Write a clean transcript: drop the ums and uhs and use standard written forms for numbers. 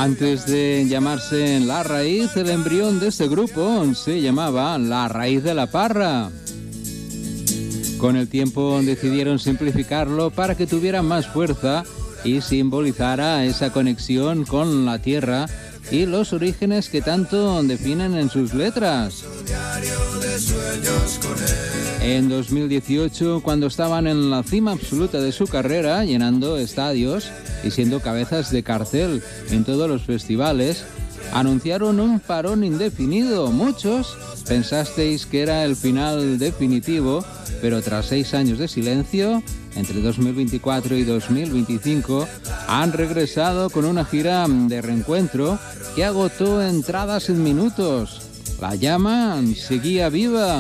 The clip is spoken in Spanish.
Antes de llamarse La Raíz, el embrión de este grupo se llamaba La Raíz de la Parra. Con el tiempo decidieron simplificarlo para que tuviera más fuerza y simbolizara esa conexión con la tierra y los orígenes que tanto definen en sus letras. En 2018, cuando estaban en la cima absoluta de su carrera, llenando estadios y siendo cabezas de cartel en todos los festivales, anunciaron un parón indefinido. Muchos pensasteis que era el final definitivo, pero tras 6 años de silencio, entre 2024 y 2025, han regresado con una gira de reencuentro que agotó entradas en minutos. La llama seguía viva.